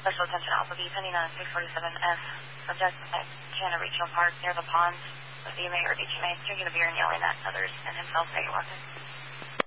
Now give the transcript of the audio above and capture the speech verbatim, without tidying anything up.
Special attention Alpha B, pending on six forty-seven F. Subject at Canna Regional Park near the ponds with E M A or D T M A, drinking a beer and yelling at others and himself. Say you're welcome.